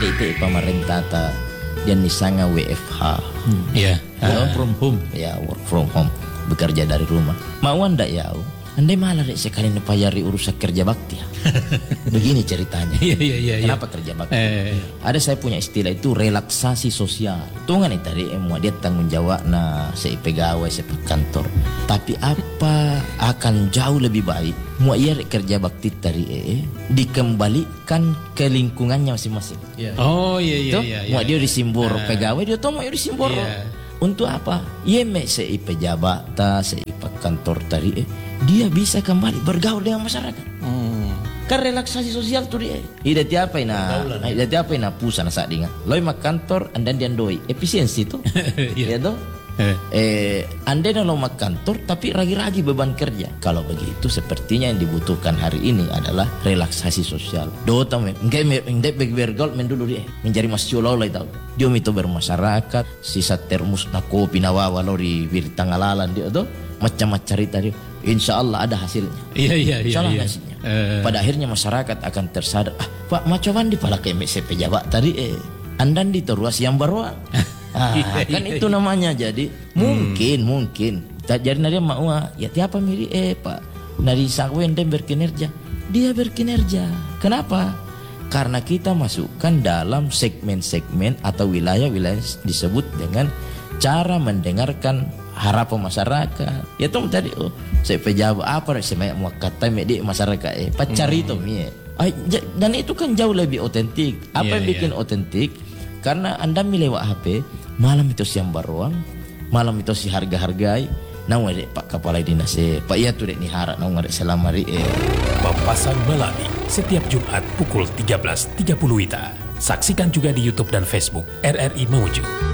itu pemerintah ta dan nisanga WFH. Ya, Work from home. Ya, work from home. Bekerja dari rumah. Mau anda ya? Andai malah dek sekali nepayari urusan kerja bakti ya. Begini ceritanya. Iya. Kenapa kerja bakti? Ada saya punya istilah itu relaksasi sosial. Tungan itu tadi mau dia tanggung jawab na saya pegawai saya kantor. Tapi apa akan jauh lebih baik mau ia kerja bakti tadi dikembalikan ke lingkungannya masing-masing. Oh iya. Mau dia disimbor pegawai dia tuh mau dia disimbor. Untuk apa? Ia sei pejabat ta sei kantor tadi dia bisa kembali bergaul dengan masyarakat. Kan relaksasi sosial tuh dia. Ida tiapa ina pusana saat dinga. Loi mak kantor andan dian doi efisiensi tuh. Ya toh? Andai lo mak kantor tapi ragi-ragi beban kerja. Kalau begitu sepertinya yang dibutuhkan hari ini adalah relaksasi sosial. Dota enggak bergaul dulu dia mencari masyolo lah tahu. Dia itu bermasyarakat, sisa termus na kopi na wawa lo di tangalalan dia tuh macam-macam cerita dia. Insya Allah ada hasilnya. Iya. Insya Allah hasilnya. Pada akhirnya masyarakat akan tersadar. Pak macoban di pala KMC pejabat tadi andan di teruas yang baru. Kan itu namanya. Jadi mungkin jadi nadia mau ya tiapa miri Pak nari sakwen dan berkinerja. Dia berkinerja. Kenapa? Karena kita masukkan dalam segmen-segmen atau wilayah-wilayah disebut dengan cara mendengarkan harapan masyarakat. Ya tuh tadi saya pejabat apa saya mau kata di masyarakat pacar itu dan itu kan jauh lebih otentik. Apa yang bikin otentik? Karena Anda milih HP malam itu siang baruang, malam itu si harga-hargai. Nawa dek Pak Kepala Dinas Pak iya tuh dek ni harap nawa dek selamari Papasan Melati setiap Jumat pukul 13.30 WITA. Saksikan juga di YouTube dan Facebook RRI Mamuju.